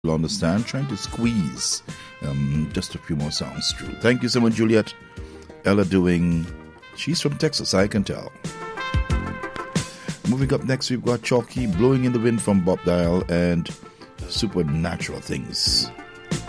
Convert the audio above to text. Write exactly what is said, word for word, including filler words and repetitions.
you'll understand, trying to squeeze um, just a few more sounds through. Thank you so much, Juliet. Ella doing, she's from Texas, I can tell. Moving up next, we've got Chalky, Blowing in the Wind from Bob Dial, and Supernatural Things.